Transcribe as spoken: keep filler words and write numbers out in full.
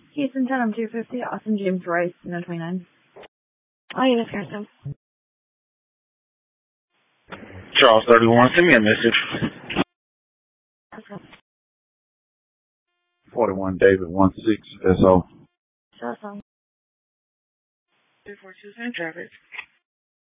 Houston Tottenham two fifty, Austin James Rice, no twenty-nine. Oh, yeah, that's correct. Charles thirty-one, send me a message. forty-one David one six, that's all. Awesome. two four two, send traffic.